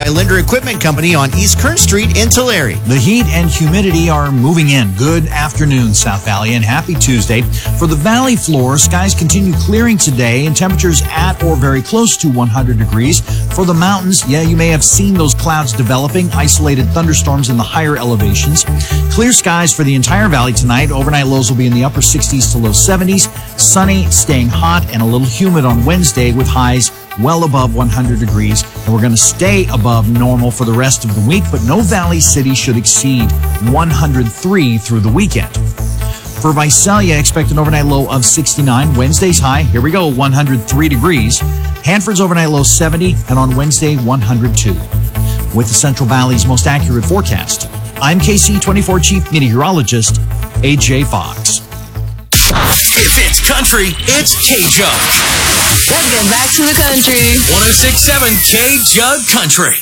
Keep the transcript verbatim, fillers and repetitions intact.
Linder Equipment Company on East Kern Street in Tulare. The heat and humidity are moving in. Good afternoon, South Valley, and happy Tuesday. For the valley floor, skies continue clearing today and temperatures at or very close to one hundred degrees. For the mountains, yeah, you may have seen those clouds developing, isolated thunderstorms in the higher elevations. Clear skies for the entire valley tonight. Overnight lows will be in the upper sixties to low seventies. Sunny, staying hot, and a little humid on Wednesday with highs well above one hundred degrees. And we're going to stay above normal for the rest of the week, but no valley city should exceed one hundred three through the weekend. For Visalia, expect an overnight low of sixty-nine. Wednesday's high, here we go, one hundred three degrees. Hanford's overnight low seventy, and on Wednesday, one hundred two. With the Central Valley's most accurate forecast, I'm K C twenty-four Chief Meteorologist A J Fox. If it's country, it's K-Jug. Let's get back to the country. one oh six point seven K-Jug Country.